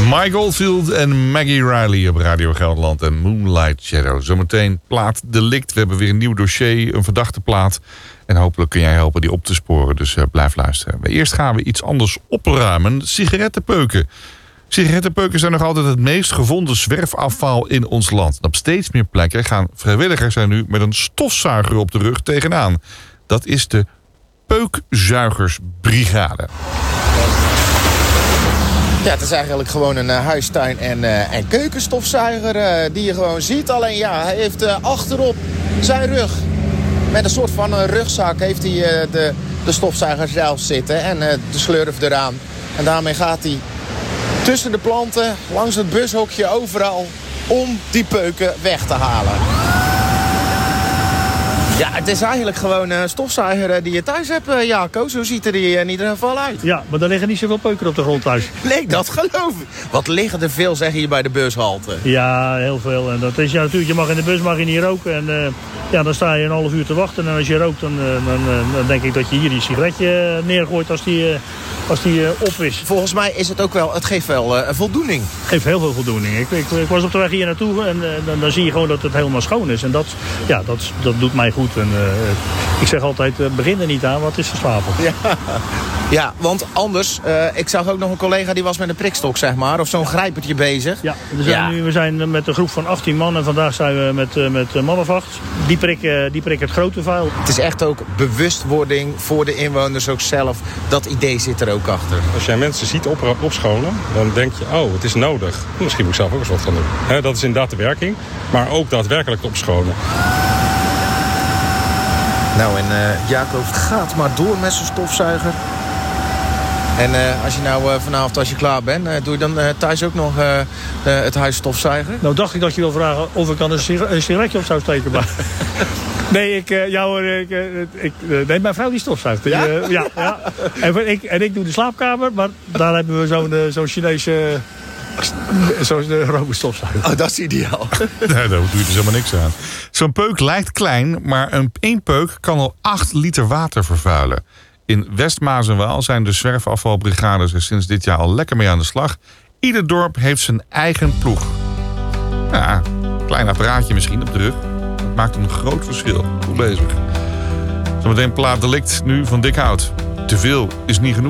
Mike Oldfield en Maggie Riley op Radio Gelderland en Moonlight Shadow. Zometeen plaat delict. We hebben weer een nieuw dossier, een verdachte plaat. En hopelijk kun jij helpen die op te sporen. Dus blijf luisteren. Maar eerst gaan we iets anders opruimen. Sigarettenpeuken. Sigarettenpeuken zijn nog altijd het meest gevonden zwerfafval in ons land. Op steeds meer plekken gaan vrijwilligers er nu met een stofzuiger op de rug tegenaan. Dat is de Peukzuigersbrigade. Ja, het is eigenlijk gewoon een huistuin- en keukenstofzuiger die je gewoon ziet. Alleen ja, hij heeft achterop zijn rug, met een soort van rugzak, heeft hij de stofzuiger zelf zitten en de slurf eraan. En daarmee gaat hij tussen de planten, langs het bushokje, overal om die peuken weg te halen. Ja, het is eigenlijk gewoon een stofzuiger die je thuis hebt, Jaco. Zo ziet er die in ieder geval uit. Ja, maar er liggen niet zoveel peuken op de grond thuis. Nee, dat geloof ik. Wat liggen er veel, zeg je, bij de bushalte? Ja, heel veel. En dat is ja natuurlijk, je mag in de bus mag je niet roken. En ja, dan sta je een half uur te wachten. En als je rookt, dan denk ik dat je hier die sigaretje neergooit als die op is. Volgens mij is het ook wel, het geeft wel voldoening. Het geeft heel veel voldoening. Ik was op de weg hier naartoe en dan zie je gewoon dat het helemaal schoon is. En dat doet mij goed. En ik zeg altijd, begin er niet aan, want het is verslavend. Ja, want anders, ik zag ook nog een collega die was met een prikstok, zeg maar, of zo'n grijpertje bezig. Ja, we zijn met een groep van 18 man en vandaag zijn we met mannenvacht. Die prikken het grote vuil. Het is echt ook bewustwording voor de inwoners ook zelf. Dat idee zit er ook achter. Als jij mensen ziet opschonen, dan denk je, oh, het is nodig. Misschien moet ik zelf ook eens wat van doen. Dat is inderdaad de werking, maar ook daadwerkelijk opschonen. Nou, en Jaco gaat maar door met zijn stofzuiger. En als je nou vanavond, als je klaar bent, doe je dan thuis ook nog het huis stofzuigen? Nou dacht ik dat je wil vragen of ik dan een sigaretje op zou steken. Maar nee, mijn vrouw die stofzuigt. Ja? Ja. En ik doe de slaapkamer, maar daar hebben we zo'n Chinese... Zoals de robotstofzuiger. Oh, dat is ideaal. Nee, daar doe je dus helemaal niks aan. Zo'n peuk lijkt klein, maar één peuk kan al 8 liter water vervuilen. In West-Maas en Waal zijn de zwerfafvalbrigades er sinds dit jaar al lekker mee aan de slag. Ieder dorp heeft zijn eigen ploeg. Ja, klein apparaatje misschien op de rug. Dat maakt een groot verschil. Goed bezig. Zometeen plaat delict nu van Dik Hout. Te veel is niet genoeg.